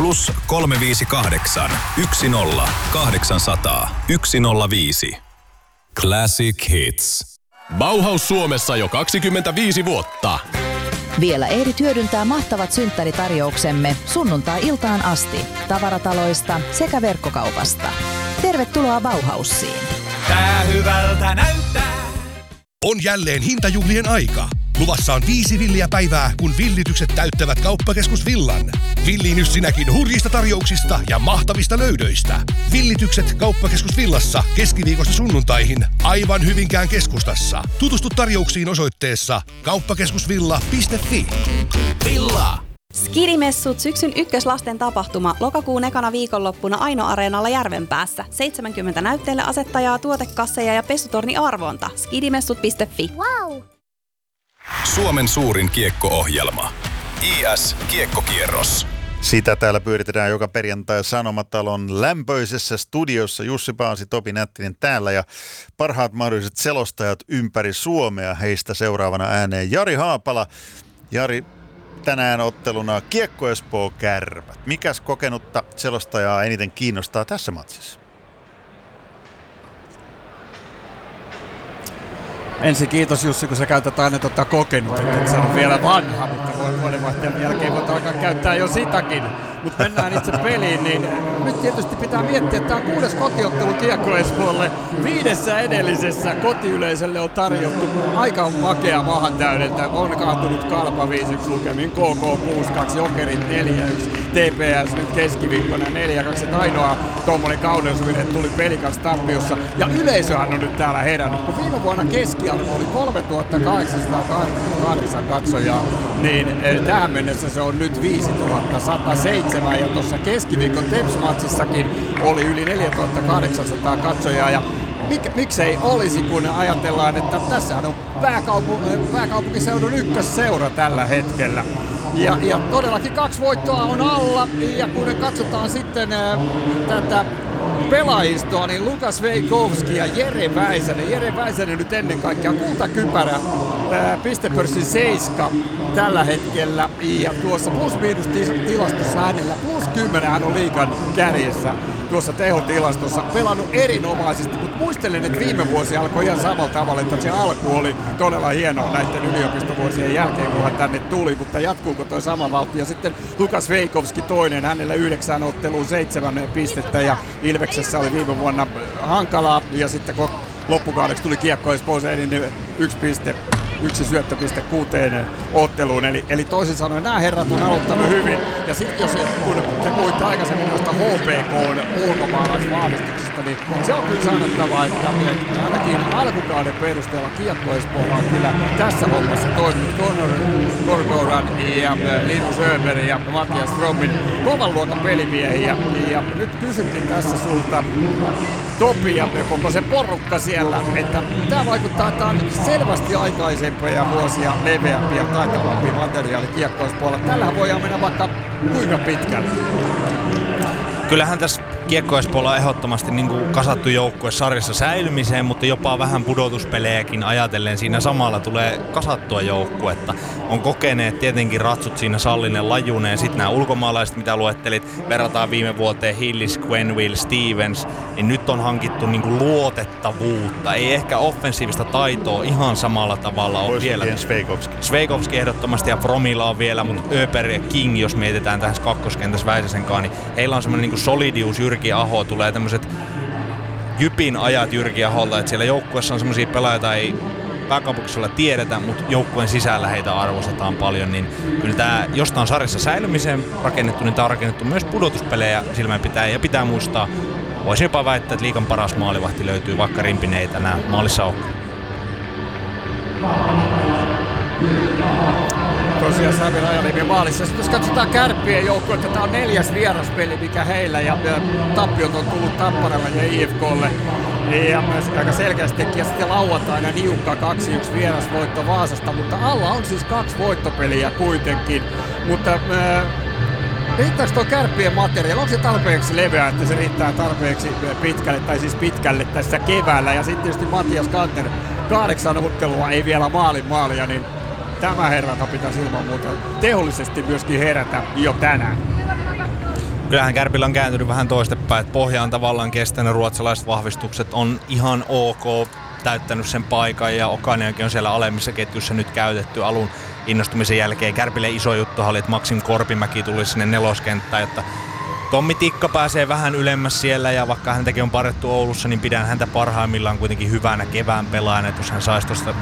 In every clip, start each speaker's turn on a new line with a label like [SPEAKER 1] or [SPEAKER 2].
[SPEAKER 1] Plus 358 10 800 105. Classic Hits.
[SPEAKER 2] Bauhaus Suomessa jo 25 vuotta.
[SPEAKER 3] Vielä ehdit hyödyntää mahtavat synttäritarjouksemme sunnuntai-iltaan asti tavarataloista sekä verkkokaupasta. Tervetuloa Bauhausiin.
[SPEAKER 4] Tää hyvältä näyttää.
[SPEAKER 5] On jälleen hintajuhlien aika. Luvassa on 5 villiä päivää, kun villitykset täyttävät Kauppakeskus Villan. Villiinnys sinäkin hurjista tarjouksista ja mahtavista löydöistä. Villitykset Kauppakeskus Villassa keskiviikosta sunnuntaihin aivan Hyvinkään keskustassa. Tutustu tarjouksiin osoitteessa kauppakeskusvilla.fi.
[SPEAKER 4] Villa!
[SPEAKER 6] Skidimessut syksyn ykköslasten tapahtuma lokakuun ekana viikonloppuna Aino-areenalla Järvenpäässä. 70 näytteille asettajaa, tuotekasseja ja pesutorni arvonta. skidimessut.fi.
[SPEAKER 7] Wow!
[SPEAKER 1] Suomen suurin kiekko-ohjelma. IS Kiekkokierros.
[SPEAKER 8] Sitä täällä pyöritetään joka perjantai Sanomatalon lämpöisessä studiossa. Jussi Paasi, Topi Nättinen täällä ja parhaat mahdolliset selostajat ympäri Suomea. Heistä seuraavana ääneen Jari Haapala. Jari, tänään otteluna Kiekko Espoo Kärpät. Mikäs kokenutta selostajaa eniten kiinnostaa tässä matsissa?
[SPEAKER 9] Ensin kiitos Jussi, kun sä käytät aina kokenut, että se on vielä vanha, mutta vuodenvaihteen jälkeen voit alkaa käyttää jo sitäkin. Mutta mennään itse peliin, niin nyt tietysti pitää miettiä, että tämä on 6. kotiottelu Kiekko Espoolle. 5 edellisessä kotiyleisölle on tarjottu aika makea mahan täydeltä. On kahtunut Kalpa 5-1 lukemin, KK 6-2, Jokerit 4-1, TPS nyt keskiviikkona 4-2. Ainoa tuommoinen kauneusvirhe tuli Pelikans tappiossa. Ja yleisöhän on nyt täällä herännyt. Kun viime vuonna keskiarvo oli 3808 katsojaa, niin tähän mennessä se on nyt 5107. Ja tuossa keskiviikon Teps-matsissakin oli yli 4800 katsojaa. Ja miksei olisi, kun ajatellaan, että tässähän on pääkaupunkiseudun ykkösseura tällä hetkellä. Ja todellakin 2 voittoa on alla, ja kun katsotaan sitten tätä pelaajistoa, niin Lukas Veikovski ja Jere Väisänen. Jere Väisänen nyt ennen kaikkea kultakypärä, pistepörssin 7 tällä hetkellä. Ja tuossa plus-miinus tilastossa hänellä +10 hän on liigan kärjessä tuossa tehotilastossa. Pelannut erinomaisesti, mutta muistelen, että viime vuosi alkoi ihan samalla tavalla, että se alku oli todella hienoa näiden yliopistovuosien jälkeen, kun hän tänne tuli, mutta jatkuuko toi sama vauhti? Ja sitten Lukas Veikovski toinen, hänellä 9 otteluun 7 pistettä ja Ilveksessä oli viime vuonna hankalaa ja sitten kun loppukaudeksi tuli Kiekko Espooseen, niin 1 syöttöpiste 6 otteluun. Eli toisin sanoen nämä herrat on aloittanut hyvin. Ja sitten kun te puhuitte aikaisemmin noista HPK:n ulkomaalaisvahvistuksista, niin se on kyllä sanottava, että ainakin alkukauden perusteella Kiekko Espoolla on kyllä tässä hommassa toiminut Korkoran ja Linus Öberg ja Matias Strömin kovan luokan pelimiehiä. Ja nyt kysynkin tässä sulta, Topi ja koko se porukka siellä, että tämä vaikuttaa, että on selvästi aikaisempia vuosia leveämpi ja taitavampi materiaali Kiekko Espoolla. Tällähän voidaan mennä vaikka kuinka pitkälle.
[SPEAKER 10] Kyllähän tässä Kiekko Espoolla on ehdottomasti niin kuin kasattu joukkue sarjassa säilymiseen, mutta jopa vähän pudotuspelejäkin ajatellen siinä samalla tulee kasattua joukkuetta. On kokeneet tietenkin ratsut siinä Sallinen, Lajunen ja sitten nämä ulkomaalaiset, mitä luettelit, verrataan viime vuoteen Hillis, Quenneville, Stevens, niin nyt on hankittu niin kuin luotettavuutta. Ei ehkä offensiivista taitoa ihan samalla tavalla ole vielä. Sveikovski ehdottomasti ja Fromilla on vielä, mutta Öberg ja King, jos mietitään tähän kakkoskentässä Väisäsenkaan, niin heillä on semmoinen niin kuin solidius. Jyrki Aho, tulee tämmöiset Jypin ajat Jyrki Aholta, että siellä joukkueessa on semmoisia pelaajia, ei pääkaupunkiseudulla tiedetä, mutta joukkueen sisällä heitä arvostetaan paljon, niin kyllä tämä, jos tämä on sarjassa säilymiseen rakennettu, niin tämä on rakennettu myös pudotuspelejä silmään pitää, ja pitää muistaa, voisin jopa väittää, että liigan paras maalivahti löytyy, vaikka Rimpinen ei tänään maalissa ole.
[SPEAKER 9] Tosiaan Sami Rajalimi maalissa. Sitten jos katsotaan Kärppien joukkoa, että tämä on 4. vieraspeli, mikä heillä, ja tappiot on tullut Tapparalle ja IFK:lle. Ja myös aika selkeästi ja sitten lauantaina niukka 2-1 vierasvoitto Vaasasta, mutta alla on siis 2 voittopeliä kuitenkin. Mutta riittääkö tuo Kärppien materiaali? Onko se tarpeeksi leveä, että se riittää tarpeeksi pitkälle tässä keväällä? Ja sitten tietysti Matias Kanter, 8 ottelua, ei vielä maalia, niin tämä herrata pitäisi ilman muuta tehollisesti myöskin herätä jo tänään.
[SPEAKER 10] Kyllähän Kärpillä on kääntynyt vähän toistepäin, että pohja on tavallaan kestänyt, ruotsalaiset vahvistukset on ihan ok, täyttänyt sen paikan ja Okanenkin on siellä alemmissa ketjussa nyt käytetty alun innostumisen jälkeen. Kärpille iso juttu oli, että Maxim Korpimäki tuli sinne neloskenttään, että Tommi Tikka pääsee vähän ylemmäs siellä ja vaikka häntäkin on parrettu Oulussa, niin pidän häntä parhaimmillaan kuitenkin hyvänä kevään pelaajana, että jos hän saisi tuosta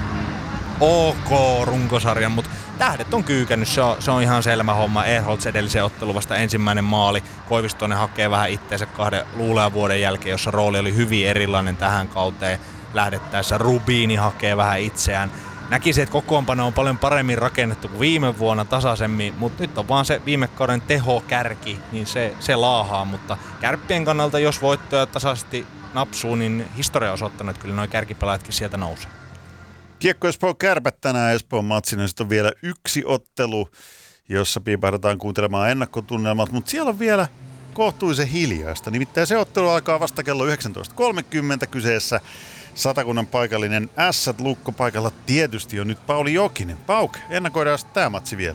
[SPEAKER 10] runkosarjan, mutta tähdet on kyykännyt, se on ihan selvä homma. Ehrholtz edellisen ottelun vasta ensimmäinen maali. Koivistoinen hakee vähän itteensä 2 luulean vuoden jälkeen, jossa rooli oli hyvin erilainen tähän kauteen lähdettäessä. Rubiini hakee vähän itseään. Näkisin, että kokoonpano on paljon paremmin rakennettu kuin viime vuonna tasaisemmin, mutta nyt on vaan se viime kauden tehokärki, niin se laahaa. Mutta Kärppien kannalta, jos voittoja tasaisesti napsuu, niin historia on osoittanut, että kyllä nuo kärkipelaajatkin sieltä nousee.
[SPEAKER 8] Kiekko Espoo Kärpät tänään Espoon matsina. Sitten on vielä yksi ottelu, jossa piipahdetaan kuuntelemaan ennakkotunnelmat, mutta siellä on vielä kohtuullisen hiljaista. Nimittäin se ottelu alkaa vasta kello 19.30 kyseessä. Satakunnan paikallinen Ässät Lukko paikalla tietysti on nyt Pauli Jokinen. Pauk, ennakoidaan tämä matsi vielä.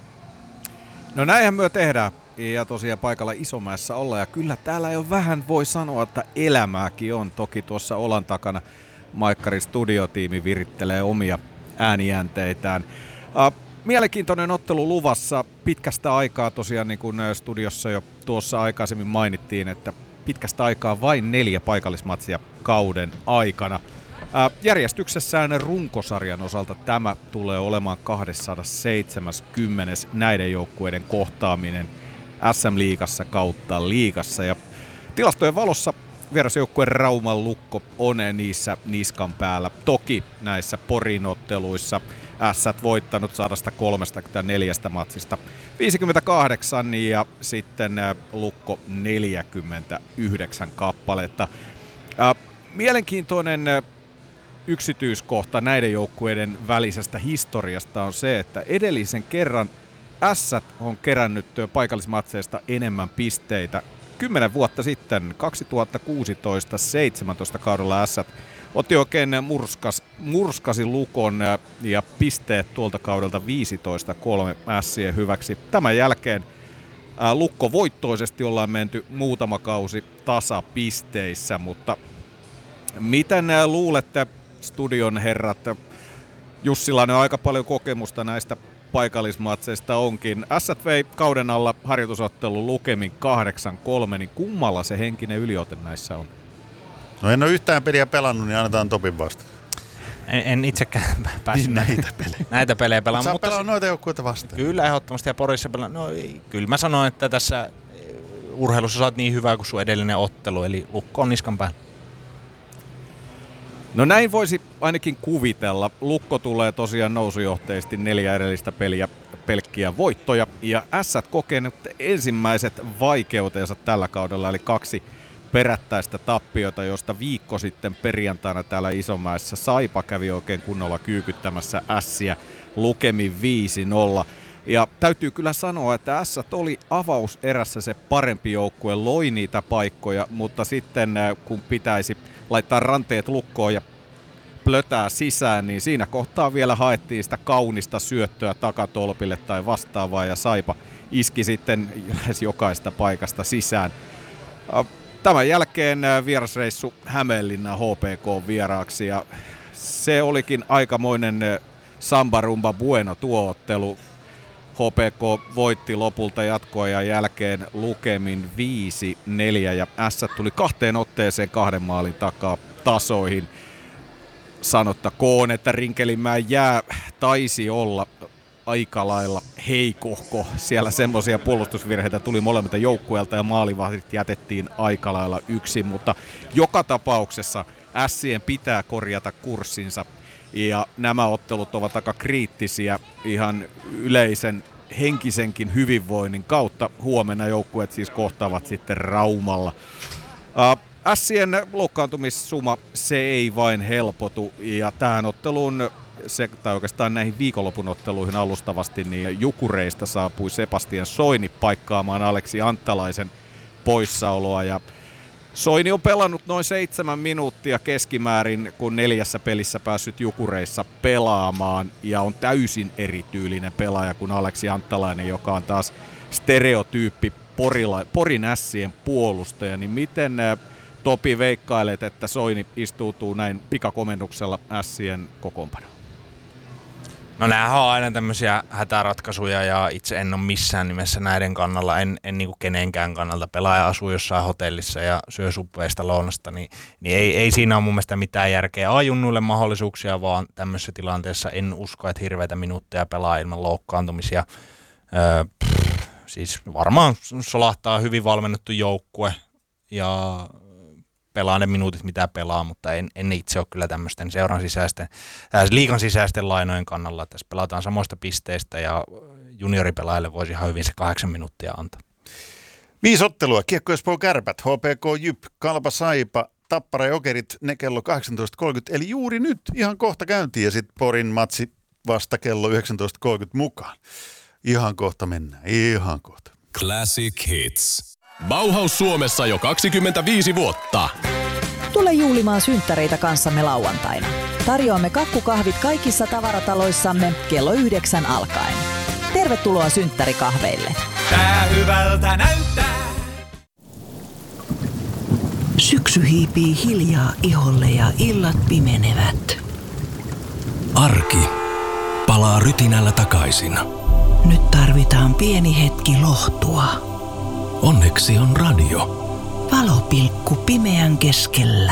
[SPEAKER 7] No näinhän me tehdään. Ja tosiaan paikalla Isomäessä olla. Ja kyllä täällä jo vähän voi sanoa, että elämääkin on. Toki tuossa olan takana Maikkarin studiotiimi virittelee omia äänijänteitään. Mielenkiintoinen ottelu luvassa. Pitkästä aikaa tosiaan, niin kuin studiossa jo tuossa aikaisemmin mainittiin, että pitkästä aikaa vain 4 paikallismatsia kauden aikana. Järjestyksessään runkosarjan osalta tämä tulee olemaan 270. näiden joukkueiden kohtaaminen SM-liigassa kautta liigassa. Ja tilastojen valossa vierasjoukkueen Rauman Lukko on niissä niskan päällä. Toki näissä Porin otteluissa Ässät voittanut 134 matsista 58 ja sitten Lukko 49 kappaletta. Mielenkiintoinen yksityiskohta näiden joukkueiden välisestä historiasta on se, että edellisen kerran Ässät on kerännyt paikallismatseista enemmän pisteitä. 10 vuotta sitten, 2016-17 kaudella Ässät otti oikein murskasi Lukon ja pisteet tuolta kaudelta 15-3 Ässien hyväksi. Tämän jälkeen Lukko voittoisesti ollaan menty muutama kausi tasapisteissä, mutta miten luulette, studion herrat, Jussilainen on aika paljon kokemusta näistä paikallismatseista onkin. Ässät vei kauden alla harjoitusottelun lukemin 8-3, niin kummalla se henkinen yliote näissä on?
[SPEAKER 8] No en ole yhtään peliä pelannut, niin annetaan Topin vasta.
[SPEAKER 10] En itsekään päässyt näitä pelejä pelaamaan.
[SPEAKER 8] Mutta pelaa noita joukkueita vastaan.
[SPEAKER 10] Kyllä, ehdottomasti. Ja Porissa pelaa. No kyllä mä sanoin, että tässä urheilussa sä oot niin hyvä kuin sun edellinen ottelu, eli Lukko on niskan päällä.
[SPEAKER 7] No näin voisi ainakin kuvitella. Lukko tulee tosiaan nousujohteisesti 4 edellistä peliä pelkkiä voittoja. Ja Ässät kokenut ensimmäiset vaikeutensa tällä kaudella, eli 2 perättäistä tappiota, josta viikko sitten perjantaina täällä Isomäessä Saipa kävi oikein kunnolla kyykyttämässä Ässiä lukemin 5-0. Ja täytyy kyllä sanoa, että Ässät oli avauserässä se parempi joukkue, loi niitä paikkoja, mutta sitten kun pitäisi laittaa ranteet lukkoon ja plötää sisään, niin siinä kohtaa vielä haettiin sitä kaunista syöttöä takatolpille tai vastaavaa, ja Saipa iski sitten lähes jokaista paikasta sisään. Tämän jälkeen vierasreissu Hämeenlinnan HPK vieraaksi, ja se olikin aikamoinen samba rumba bueno tuo ottelu. HPK voitti lopulta jatkoajan jälkeen lukemin 5-4 ja Ässät tuli 2 otteeseen 2 maalin takaa tasoihin. Sanottakoon, että Rinkelinmäen jää taisi olla aika lailla heikohko. Siellä semmoisia puolustusvirheitä tuli molemmilta joukkueelta ja maalivahdit jätettiin aika lailla yksin, mutta joka tapauksessa Ässien pitää korjata kurssinsa. Ja nämä ottelut ovat aika kriittisiä ihan yleisen henkisenkin hyvinvoinnin kautta. Huomenna joukkueet siis kohtaavat sitten Raumalla. Ässien loukkaantumissuma, se ei vain helpotu. Ja tähän otteluun, tai oikeastaan näihin viikonlopun otteluihin alustavasti, niin Jukureista saapui Sebastian Soini paikkaamaan Aleksi Anttalaisen poissaoloa. Ja Soini on pelannut noin 7 minuuttia keskimäärin, kun 4 pelissä päässyt Jukureissa pelaamaan. Ja on täysin erityylinen pelaaja kuin Aleksi Anttalainen, joka on taas stereotyyppi Porin Ässien puolustaja, niin miten Topi veikkailet, että Soini istuutuu näin pikakomennuksella Ässien kokoonpanoon?
[SPEAKER 10] No näähän on aina tämmöisiä hätäratkaisuja ja itse en ole missään nimessä näiden kannalla, en niinku kenenkään kannalta. Pelaaja asuu jossain hotellissa ja syö subveista lounasta, niin ei siinä ole mun mielestä mitään järkeä. Ajunnuille mahdollisuuksia, vaan tämmöisessä tilanteessa en usko, että hirveitä minuutteja pelaa ilman loukkaantumisia. Siis varmaan solahtaa hyvin valmennettu joukkue ja pelaa ne minuutit, mitä pelaa, mutta en itse ole kyllä tämmöisten liigan sisäisten lainojen kannalla. Tässä pelataan samoista pisteistä ja junioripelaajille voisi ihan hyvin se 8 minuuttia antaa.
[SPEAKER 8] 5 ottelua. Kiekko Espoo Kärpät, HPK Jyp, Kalpa Saipa, Tappara Jokerit, ne kello 18.30. Eli juuri nyt ihan kohta käyntiin ja sitten Porin matsi vasta kello 19.30 mukaan. Ihan kohta mennään, ihan kohta.
[SPEAKER 1] Classic Hits.
[SPEAKER 2] Bauhaus Suomessa jo 25 vuotta.
[SPEAKER 3] Tule juhlimaan synttäreitä kanssamme lauantaina. Tarjoamme kakkukahvit kaikissa tavarataloissamme kello 9 alkaen. Tervetuloa synttärikahveille.
[SPEAKER 4] Tää hyvältä näyttää.
[SPEAKER 11] Syksy hiipii hiljaa iholle ja illat pimenevät.
[SPEAKER 12] Arki palaa rytinällä takaisin.
[SPEAKER 11] Nyt tarvitaan pieni hetki lohtua.
[SPEAKER 12] Onneksi on radio.
[SPEAKER 11] Valopilkku pimeän keskellä.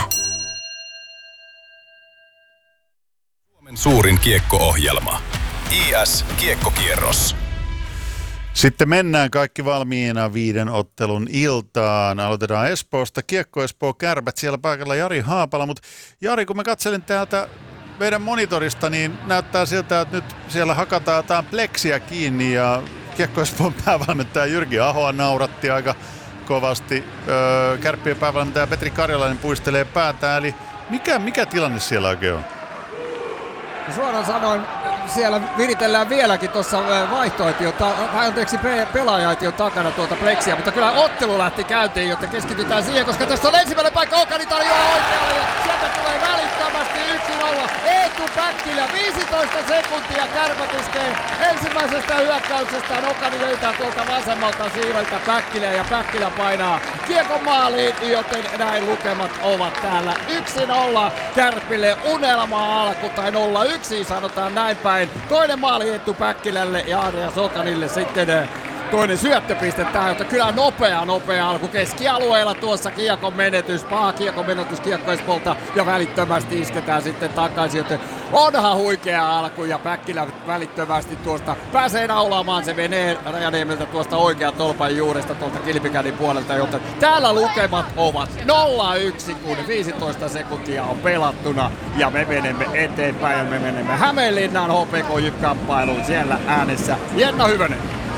[SPEAKER 1] Suomen suurin kiekko-ohjelma. IS Kiekkokierros.
[SPEAKER 8] Sitten mennään kaikki valmiina 5 ottelun iltaan. Aloitetaan Espoosta. Kiekko Espoo Kärpät, siellä paikalla Jari Haapala. Mutta Jari, kun mä katselen täältä meidän monitorista, niin näyttää siltä, että nyt siellä hakataan jotain pleksiä kiinni ja Kiekko Espoon päävalmentaja Jyrki Ahoa nauratti aika kovasti. Kärppien päävalmentaja Petri Karjalainen puistelee päätään. Eli mikä tilanne siellä oikein on?
[SPEAKER 9] Suoraan sanoen siellä viritellään vieläkin tuossa pelaaja-aition takana tuota pleksiä, mutta kyllä ottelu lähti käyntiin, jotta keskitytään siihen, koska tässä on ensimmäinen paikka, Okani tarjoaa oikealle ja sieltä tulee välittömästi 1-0 Eetu Päkkilä, 15 sekuntia Kärpät iskee ensimmäisestä hyökkäyksestään, Okani löytää tuolta vasemmalta siiveltä Päkkilä ja Päkkilä painaa kiekon maaliin, joten näin lukemat ovat täällä 1-0 Kärpille, unelma alku tai 0-1 sanotaan näin päin. Toinen maali Eetu Päkkilälle ja Andreas Okanille sitten toinen syöttöpiste tähän, jotta kyllä nopea alku keskialueella tuossa kiekon menetys, paha kiekon menetys Kiekko Espoolta ja välittömästi isketään sitten takaisin, joten onhan huikea alku ja Päkkilä välittömästi tuosta pääsee naulaamaan, se menee Rajaniemeltä tuosta oikean tolpan juuresta tuolta Kilpikädin puolelta, joten täällä lukemat ovat 0-1, kun 15 sekuntia on pelattuna ja me menemme eteenpäin ja me menemme Hämeenlinnan HPK Jyp-kamppailuun, siellä äänessä Jenna Hyvönen.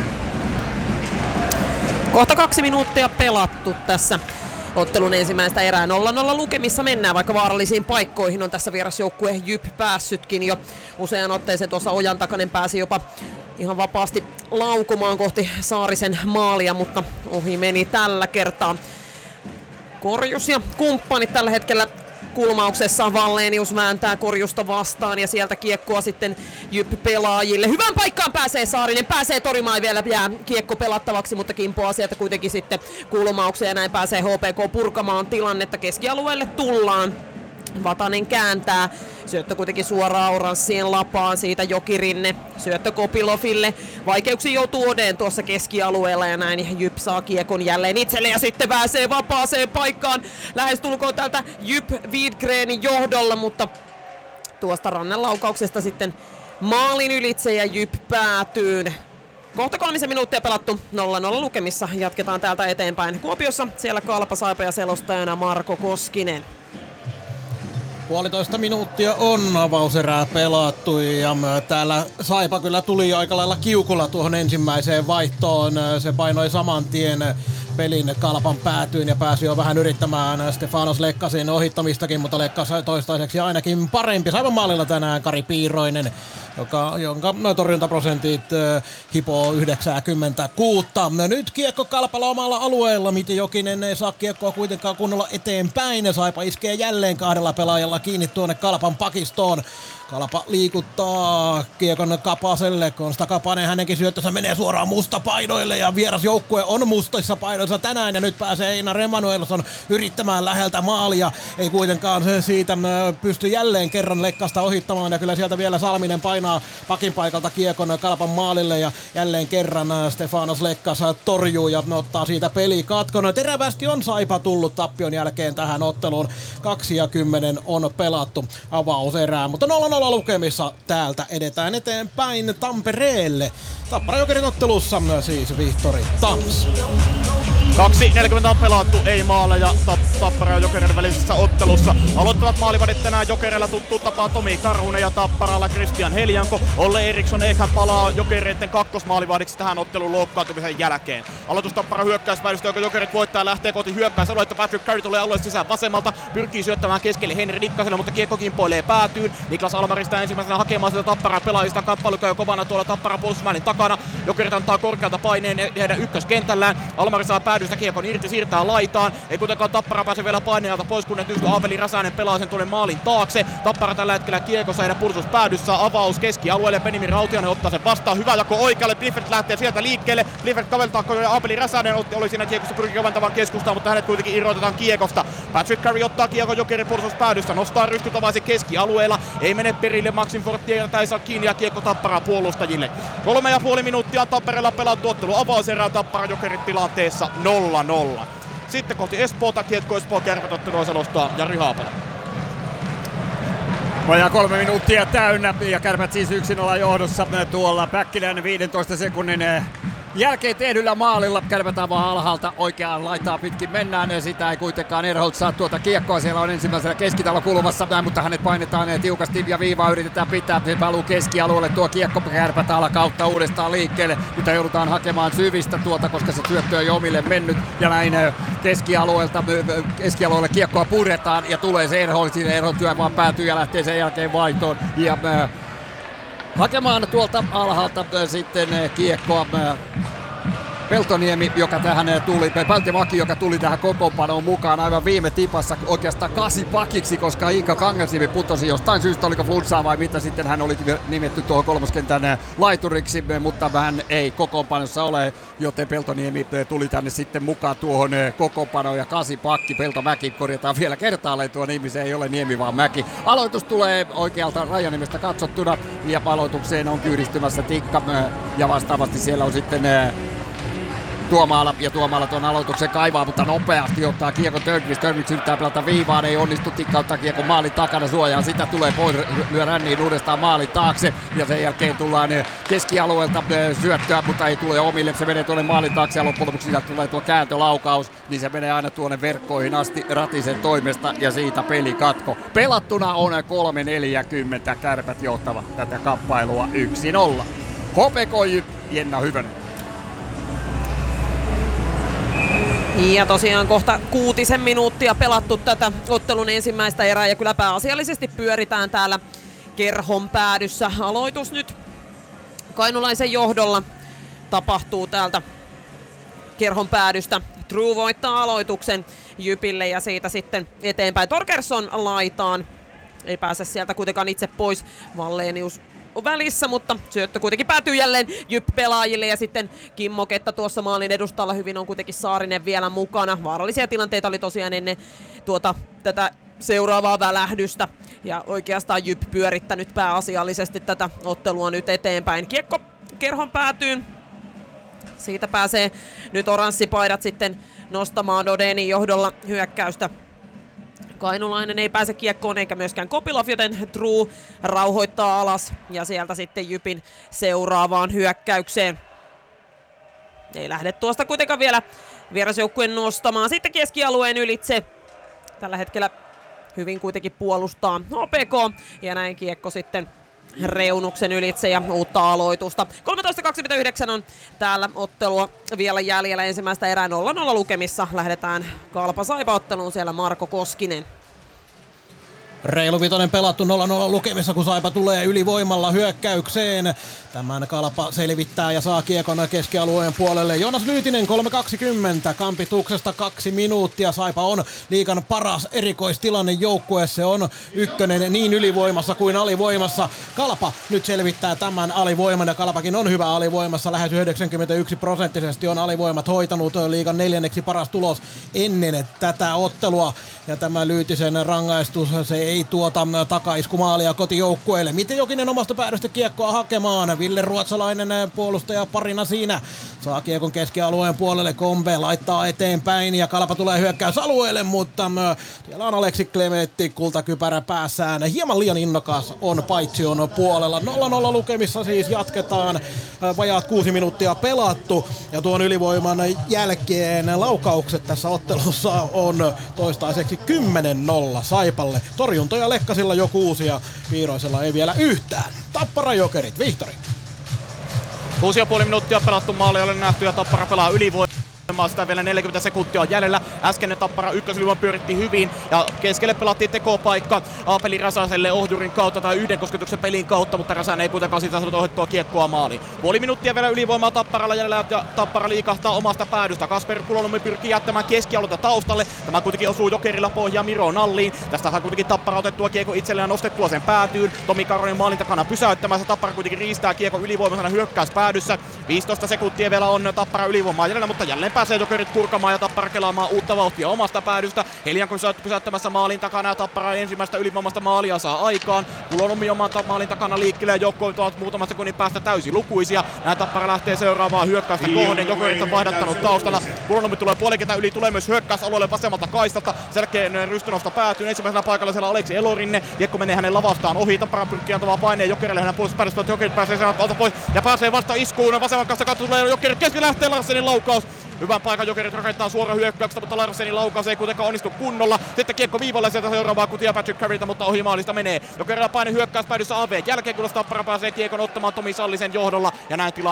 [SPEAKER 13] Kohta 2 minuuttia pelattu tässä ottelun ensimmäistä erää. 0-0 lukemissa mennään, vaikka vaarallisiin paikkoihin on tässä vierasjoukkue Jyp päässytkin jo usean otteeseen. Tuossa Ojan Takanen pääsi jopa ihan vapaasti laukumaan kohti Saarisen maalia, mutta ohi meni tällä kertaa. Korjus ja kumppanit tällä hetkellä kulmauksessa. Wallenius vääntää Korjusta vastaan ja sieltä kiekkoa sitten Jyp-pelaajille. Hyvään paikkaan pääsee Saarinen, pääsee torimaan, vielä jää kiekko pelattavaksi, mutta kimpoaa sieltä kuitenkin sitten kulmaukseen ja näin pääsee HPK purkamaan tilannetta. Keskialueelle tullaan. Vatanen kääntää. Syöttö kuitenkin suoraan oranssien lapaan, siitä Jokirinne. Syöttö Kopiloville. Vaikeuksiin joutuu Odeen tuossa keskialueella ja näin Jyp saa kiekon jälleen itselle ja sitten pääsee vapaaseen paikkaan. Lähestulkoon täältä Jyp Widgrenin johdolla, mutta tuosta rannenlaukauksesta sitten maalin ylitse ja Jyp päätyy. Kohta 3 minuuttia pelattu 0-0 lukemissa. Jatketaan täältä eteenpäin Kuopiossa. Siellä Kalpa Saipa ja selostajana Marko Koskinen.
[SPEAKER 14] 1,5 minuuttia on avauserää pelattu ja täällä Saipa kyllä tuli aika lailla kiukulla tuohon ensimmäiseen vaihtoon. Se painoi saman tien pelin Kalpan päätyyn ja pääsi jo vähän yrittämään Stefanos Lekkasin ohittamistakin, mutta Lekkas toistaiseksi ainakin parempi. Saipan maalilla tänään Kari Piiroinen, jonka torjuntaprosentit hipoo 96. Nyt kiekko Kalpalla omalla alueella, Miti Jokinen ei saa kiekkoa kuitenkaan kunnolla eteenpäin. Saipa iskee jälleen 2 pelaajalla kiinni tuonne Kalpan pakistoon. Kalpa liikuttaa kiekon Kapaselle, Konsta Kapanen hänenkin syöttönsä menee suoraan mustapainoille ja vierasjoukkue on mustissa painoissa tänään ja nyt pääsee Einar Emanuelsson yrittämään läheltä maalia. Ei kuitenkaan se siitä pysty jälleen kerran Lekkasta ohittamaan ja kyllä sieltä vielä Salminen painaa pakin paikalta kiekon Kalpan maalille ja jälleen kerran Stefanos Lekkas torjuu ja ottaa siitä pelikatkon. Terävästi on Saipa tullut tappion jälkeen tähän otteluun. 2:10 on pelattu avauserää, mutta 0-0 lukemissa täältä edetään eteenpäin Tampereelle. Tappara Jokerit ottelussa siis Vihtori Tams.
[SPEAKER 15] 2:40 on pelattu, ei maaleja Tappara ja Jokereiden välisessä ottelussa. Aloittavat maalivahdit tänään Jokereilla tuttu tapaa Tomi Karhunen ja Tapparalla Christian Heljanko. Olle Eriksson ehkä palaa Jokereiden kakkosmaalivahdiksi tähän ottelun loukkaantumisen jälkeen. Aloitus Tappara hyökkäysväydystä, joka Jokerit voittaa, lähtee kohti hyökkäysaluetta. Patrick Curry tulee alueelle sisään vasemmalta, pyrkii syöttämään keskelle Henri Nikkaselle, mutta kiekko kimpoilee päätyyn. Niklas Almarista ensimmäisenä hakemaan sitä Tapparan pelaajista. Kamppailu käy kovana tuolla Tapparan puolustusmäärin takana. Jokerit antaa korkealta paineen heidän ykköskentällään. Almari saa päädystä kiekon irti, siirtää laitaan. Ei kuitenkaan Tappara pääse vielä paineelta pois, kun Aaveli Räsänen pelaa sen tuonne maalin taakse. Tappara tällä hetkellä kiekossa heidän puolustuspäädyssä. Avaus keskialueelle. Benjamin Rautiainen ottaa sen vastaan. Hyvä jako oikealle. Bliffert lähtee sieltä liikkeelle. Bliffert kaveltaa, kun Aaveli Räsänen oli siinä kiekossa, pyrkii koventamaan keskustaa, mutta hänet kuitenkin irrotetaan kiekosta. Patrick Curry ottaa kiekon Jokerin puolustuspäädyssä. Nostaa rystytavaisen keskialueella. Ei mene perille. Maxim Fortier tai saa kiinni ja kiekko Tappara puolustajille. 3,5 minuuttia Tampereella pelattu ottelu. Avauserää Tappara Jokerit tilanteessa 0-0. Sitten kohti Espoota, Kiekko Espoo Kärpät-ottelua selostaa Jari Haapala.
[SPEAKER 9] Vajaa 3 minuuttia täynnä ja Kärpät siis 1-0 johdossa tuolla Päkkilän 15 sekunnin jälkeen tehdyllä maalilla. Kärpät avaa alhaalta oikeaan laitaa pitkin mennään ja sitä ei kuitenkaan Erholt saa tuota kiekkoa. Siellä on ensimmäisellä keskitalokulmassa, mutta hänet painetaan tiukasti ja viivaa yritetään pitää. Se valuu keskialueelle tuo kiekko. Kärpät alakautta uudestaan liikkeelle, mutta joudutaan hakemaan syvistä tuota, koska se syöttö on jo omille mennyt. Ja näin keskialueelle kiekkoa puretaan ja tulee se Erholt. Erholt työ vaan päätyy ja lähtee sen jälkeen vaihtoon. Ja hakemaan tuolta alhaalta sitten kiekkoa Peltoniemi, joka tähän tuli, Peltimaki, joka tuli tähän kokoonpanoon mukaan aivan viime tipassa oikeastaan 8 pakiksi, koska Iika Kangasniemi putosi jostain syystä, oliko flunssaa vai mitä, sitten hän oli nimetty tuohon kolmoskentän laituriksi, mutta hän ei kokoonpanossa ole, joten Peltoniemi tuli tänne sitten mukaan tuohon kokoonpanoon ja 8 pakki, Peltomäki, korjataan vielä kertaalleen tuo nimi, se ei ole Niemi vaan Mäki. Aloitus tulee oikealta Rajaniemestä katsottuna ja aloitukseen on kyydistymässä Tikka ja vastaavasti siellä on sitten Tuomaala tuon aloituksen kaivaa, mutta nopeasti ottaa kiekko Törnqvist. Törnqvist yrittää pelata viivaan, ei onnistu. Tikka ottaa kiekko maalin takana suojaan. Sitä tulee pois, lyö ränniin uudestaan maalin taakse. Ja sen jälkeen tullaan keskialueelta syöttöä, mutta ei tule omille. Se menee tuonne maalin taakse ja loppujen lopuksi tulee tuo kääntölaukaus. Niin se menee aina tuonne verkkoihin asti Ratisen toimesta ja siitä pelikatko. Pelattuna on 3:40. Kärpät johtavat tätä kamppailua 1-0. HPK Jenna Hyvönen.
[SPEAKER 13] Ja tosiaan kohta 6 minuuttia pelattu tätä ottelun ensimmäistä erää ja kyllä pääasiallisesti pyöritään täällä kerhon päädyssä. Aloitus nyt Kainulaisen johdolla tapahtuu täältä kerhon päädystä. True voittaa aloituksen Jypille ja siitä sitten eteenpäin Torkersson laitaan. Ei pääse sieltä kuitenkaan itse pois. Wallenius on välissä, mutta syöttö kuitenkin päätyy jälleen Jyp-pelaajille ja sitten Kimmo Ketta tuossa maalin edustalla hyvin on kuitenkin Saarinen vielä mukana. Vaarallisia tilanteita oli tosiaan ennen tätä seuraavaa välähdystä ja oikeastaan Jyp pyörittänyt pääasiallisesti tätä ottelua nyt eteenpäin. Kiekko kerhon päätyyn. Siitä pääsee nyt oranssipaidat sitten nostamaan Dodenin johdolla hyökkäystä. Kainulainen ei pääse kiekkoon eikä myöskään Kopilov, joten True rauhoittaa alas ja sieltä sitten Jypin seuraavaan hyökkäykseen. Ei lähde tuosta kuitenkaan vielä vierasjoukkueen nostamaan. Sitten keskialueen ylitse. Tällä hetkellä hyvin kuitenkin puolustaa HPK ja näin kiekko sitten reunuksen ylitse ja uutta aloitusta. 13.29 on täällä ottelua vielä jäljellä ensimmäistä erää 0-0 lukemissa. Lähdetään Kalpa-Saipa-otteluun, siellä Marko Koskinen.
[SPEAKER 14] Reilu vitonen pelattu 0-0 lukemissa, kun Saipa tulee ylivoimalla hyökkäykseen. Tämän Kalpa selvittää ja saa kiekon keskialueen puolelle. Joonas Lyytinen 3.20, kampituksesta 2 minuuttia. Saipa on liigan paras erikoistilanne joukkue. Se on ykkönen niin ylivoimassa kuin alivoimassa. Kalpa nyt selvittää tämän alivoiman ja Kalpakin on hyvä alivoimassa. Lähes 91% on alivoimat hoitanut, liigan 4. paras tulos ennen tätä ottelua. Ja tämä Lyytisen rangaistus, se ei tuota takaiskumaalia kotijoukkueelle. Miten Jokinen omasta päädystä kiekkoa hakemaan? Ville Ruotsalainen puolustaja parina siinä. Saa kiekon keskialueen puolelle, Kombe laittaa eteenpäin ja Kalpa tulee hyökkäysalueelle, mutta siellä on Aleksi Klemetti kultakypärä päässään. Hieman liian innokas on Paitsion puolella. 0-0 lukemissa siis jatketaan. Vajaat 6 minuuttia pelattu ja tuon ylivoiman jälkeen laukaukset tässä ottelussa on toistaiseksi 10-0 Saipalle. Torjuntoja Lekkasilla jo 6 ja Viiroisella ei vielä yhtään. Tappara Jokerit, Vihtori.
[SPEAKER 15] 6,5 minuuttia pelattu, maali ole nähty ja Tappara pelaa ylivoimaa. Sitä vielä 40 sekuntia on jäljellä. Äskeinen Tappara ykkösylivoima pyöritti hyvin ja keskelle pelattiin tekopaikka Aapeli Räsäselle ohdurin kautta tai yhden kosketuksen pelin kautta, mutta Räsänen ei kuitenkaan siitä saanut ohjattua kiekkoa maaliin. Puoli minuuttia vielä ylivoimaa Tapparalla jäljellä ja Tappara liikahtaa omasta päädystä. Kasper Kulonummi pyrkii jättämään keskialueelta taustalle. Tämä kuitenkin osuu Jokerilla pohjaan Miro Nalliin. Tästä saa kuitenkin Tappara otettua kiekko itselleen nostettua sen päätyyn. Tomi Karonen maalin takana pysäyttämässä. Tappara kuitenkin riistää kiekko ylivoimaisena hyökkäyspäädyssä. 15 sekuntia vielä on Tappara ylivoimaa jäljellä, mutta jälleen pääsee Jokerit purkamaan ja Tappara kelaamaan uutta vauhtia omasta päädystä. Helianko pysäyttämässä maalin takana ja Tappara ensimmäistä ylivoimasta maalia saa aikaan. Kulonummi oman maalin takana liikkeelle ja joukkoit ovat muutaman sekunnin päästä täysilukuisia. Näin Tappara lähtee seuraavaan hyökkäystä kohden. Jokerit on vaihdattanut taustalla. Kulonummi tulee puolikentän yli, tulee myös hyökkäysalueelle vasemmalta kaistalta. Selkeän rystynosta päätyy ensimmäisenä paikalla siellä Aleksi Elorinne. Kiekko menee hänen lavastaan ohi. Tappara pyrkii antamaan paineen Jokerille hänen puolustuspäädystä, mutta Jokerit pääsee sen alta pois ja pääsee vasta iskuun. Vasemman kanssa katso tulee Jokerit keski lähtee Larsenin laukaus. Hyvän paikan Jokerit rakentaa suoraan hyökkäyksestä, mutta Larsenin laukaus ei kuitenkaan onnistu kunnolla. Sitten kiekko viivalle sieltä seuraavaa kutia Patrick Carryta, mutta ohi maalista menee. Jokerilla paine hyökkäyspäädyssä AV jälkeen, kun Tappara pääsee kiekon ottamaan Tomi Sallisen johdolla. Ja näin tilanne